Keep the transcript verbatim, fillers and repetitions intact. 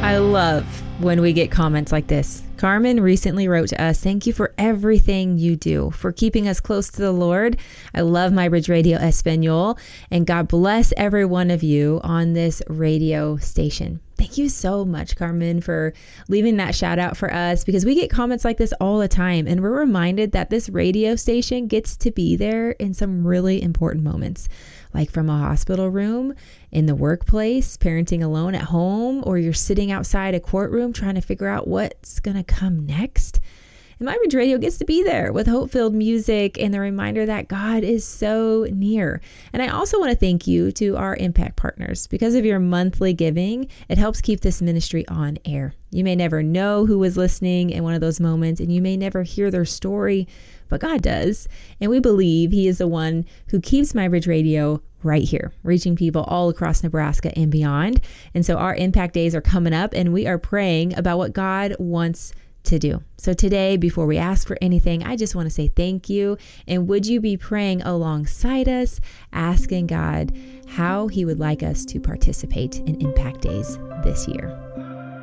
I love when we get comments like this. Carmen recently wrote to us, "Thank you for everything you do, for keeping us close to the Lord. I love My Bridge Radio Espanol, and God bless every one of you on this radio station." Thank you so much, Carmen, for leaving that shout out for us, because we get comments like this all the time, and we're reminded that this radio station gets to be there in some really important moments, like from a hospital room, in the workplace, parenting alone at home, or you're sitting outside a courtroom trying to figure out what's going to come next. And My Bridge Radio gets to be there with hope-filled music and the reminder that God is so near. And I also want to thank you to our impact partners. Because of your monthly giving, it helps keep this ministry on air. You may never know who was listening in one of those moments, and you may never hear their story, but God does. And we believe He is the one who keeps My Bridge Radio right here, reaching people all across Nebraska and beyond. And so our impact days are coming up, and we are praying about what God wants to do. So today, before we ask for anything, I just want to say thank you. And would you be praying alongside us, asking God how He would like us to participate in Impact Days this year?